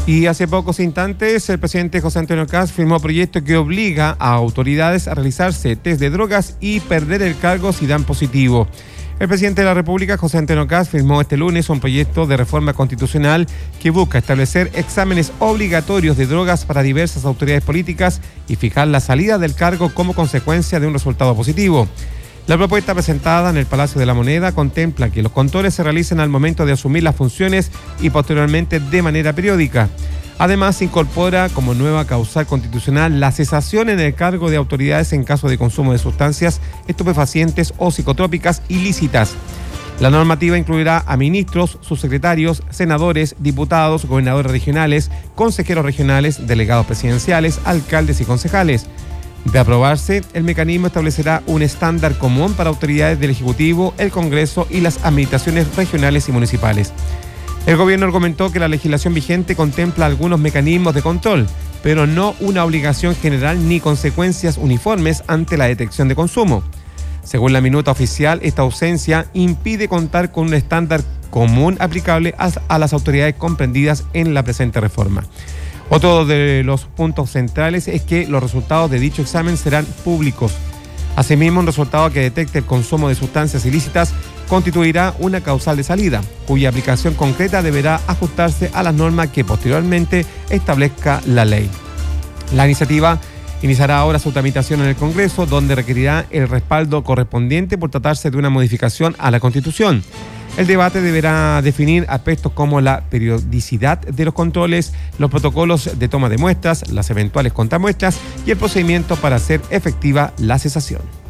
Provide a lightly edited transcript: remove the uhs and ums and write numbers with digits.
Y hace pocos instantes, el presidente José Antonio Kast firmó proyecto que obliga a autoridades a realizarse test de drogas y perder el cargo si dan positivo. El presidente de la República, José Antonio Kast, firmó este lunes un proyecto de reforma constitucional que busca establecer exámenes obligatorios de drogas para diversas autoridades políticas y fijar la salida del cargo como consecuencia de un resultado positivo. La propuesta presentada en el Palacio de la Moneda contempla que los controles se realicen al momento de asumir las funciones y posteriormente de manera periódica. Además, se incorpora como nueva causal constitucional la cesación en el cargo de autoridades en caso de consumo de sustancias estupefacientes o psicotrópicas ilícitas. La normativa incluirá a ministros, subsecretarios, senadores, diputados, gobernadores regionales, consejeros regionales, delegados presidenciales, alcaldes y concejales. De aprobarse, el mecanismo establecerá un estándar común para autoridades del Ejecutivo, el Congreso y las administraciones regionales y municipales. El gobierno argumentó que la legislación vigente contempla algunos mecanismos de control, pero no una obligación general ni consecuencias uniformes ante la detección de consumo. Según la minuta oficial, esta ausencia impide contar con un estándar común aplicable a las autoridades comprendidas en la presente reforma. Otro de los puntos centrales es que los resultados de dicho examen serán públicos. Asimismo, un resultado que detecte el consumo de sustancias ilícitas constituirá una causal de salida, cuya aplicación concreta deberá ajustarse a las normas que posteriormente establezca la ley. La iniciativa iniciará ahora su tramitación en el Congreso, donde requerirá el respaldo correspondiente por tratarse de una modificación a la Constitución. El debate deberá definir aspectos como la periodicidad de los controles, los protocolos de toma de muestras, las eventuales contramuestras y el procedimiento para hacer efectiva la cesación.